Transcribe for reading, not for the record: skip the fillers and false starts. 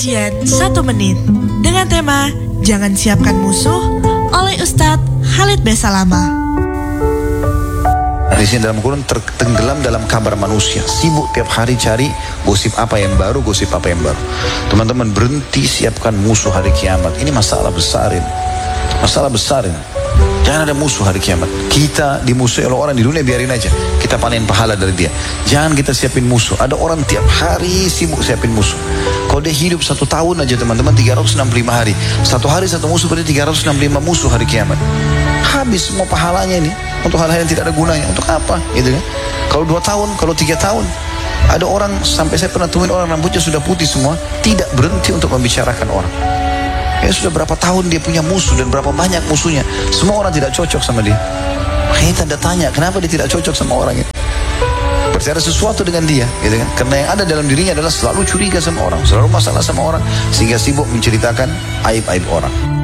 Kajian 1 menit dengan tema Jangan Siapkan Musuh oleh Ustadz Khalid Besalama. Di sini dalam Quran tenggelam dalam kabar manusia, sibuk tiap hari cari gosip apa yang baru, gosip apa yang baru. Teman-teman, berhenti siapkan musuh hari kiamat. Ini masalah besar ini. Masalah besar ini. Jangan ada musuh hari kiamat. Kita dimusuhi oleh orang di dunia, biarin aja. Kita panen pahala dari dia. Jangan kita siapin musuh. Ada orang tiap hari sibuk siapin musuh. Kalau dia hidup 1 tahun aja teman-teman, 365 hari. 1 hari 1 musuh, berarti 365 musuh hari kiamat. Habis semua pahalanya ini untuk hal-hal yang tidak ada gunanya. Untuk apa? Gitu kan? Kalau 2 tahun, kalau 3 tahun. Ada orang, sampai saya pernah temuin orang rambutnya sudah putih semua, tidak berhenti untuk membicarakan orang. Ya sudah berapa tahun dia punya musuh dan berapa banyak musuhnya. Semua orang tidak cocok sama dia. Makanya tanda tanya, kenapa dia tidak cocok sama orang itu? Berarti ada sesuatu dengan dia, gitu kan? Karena yang ada dalam dirinya adalah selalu curiga sama orang, selalu masalah sama orang, sehingga sibuk menceritakan aib-aib orang.